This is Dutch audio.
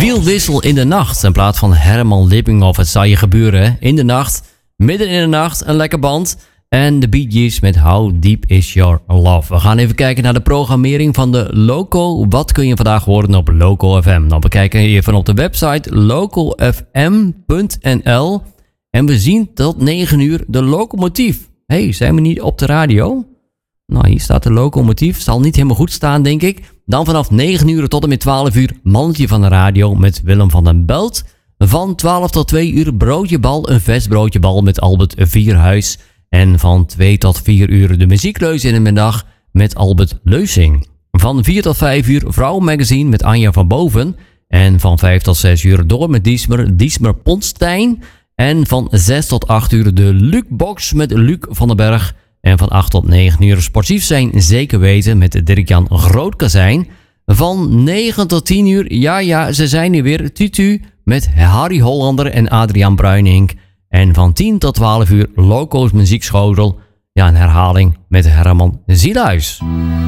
Wielwissel in de nacht. In plaats van Herman Lippinghoff, het zal je gebeuren. In de nacht, midden in de nacht, een lekker band. En de Bee Gees met How Deep Is Your Love. We gaan even kijken naar de programmering van de Loco. Wat kun je vandaag horen op Loco FM? Nou, we kijken even op de website locofm.nl. En we zien tot 9 uur de locomotief. Hey, zijn we niet op de radio? Nou, hier staat de locomotief. Zal niet helemaal goed staan, denk ik. Dan vanaf 9 uur tot en met 12 uur Mannetje van de Radio met Willem van den Belt. Van 12 tot 2 uur Broodjebal, een vers broodjebal met Albert Vierhuis. En van 2 tot 4 uur de muziekleus in de middag met Albert Leusing. Van 4 tot 5 uur Vrouwenmagazine met Anja van Boven. En van 5 tot 6 uur door met Diesmer Pontstein. En van 6 tot 8 uur de Luc-box met Luc van den Berg. En van 8 tot 9 uur sportief zijn zeker weten met Dirk-Jan Grootkazijn. Van 9 tot 10 uur, ja, ze zijn hier weer, Tutu met Harry Hollander en Adriaan Bruinink. En van 10 tot 12 uur Loco's muziekschotel. Ja, een herhaling met Herman Zielhuis.